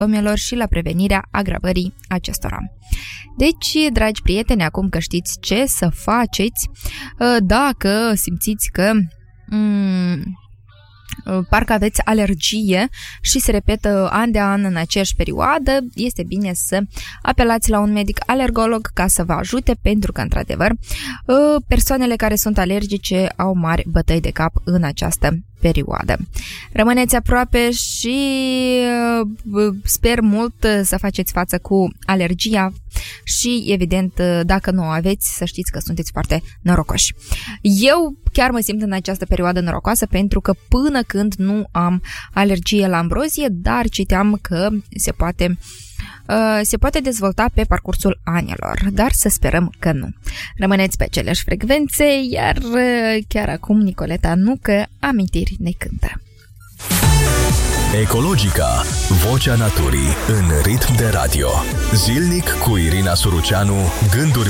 simptomelor și la prevenirea agravării acestora. Deci, dragi prieteni, acum că știți ce să faceți, dacă simțiți că parcă aveți alergie și se repetă an de an în aceeași perioadă, este bine să apelați la un medic alergolog ca să vă ajute, pentru că, într-adevăr, persoanele care sunt alergice au mari bătăi de cap în această perioadă. Rămâneți aproape și sper mult să faceți față cu alergia și, evident, dacă nu o aveți, să știți că sunteți foarte norocoși. Eu chiar mă simt în această perioadă norocoasă pentru că până când nu am alergie la ambrozie, dar citeam că se poate dezvolta pe parcursul anilor, dar să sperăm că nu. Rămâneți pe aceleași frecvențe, iar chiar acum Nicoleta Nucă, Amintiri ne cântă. Ecologica, vocea naturii în ritm de radio. Zilnic cu Irina Suruceanu, gânduri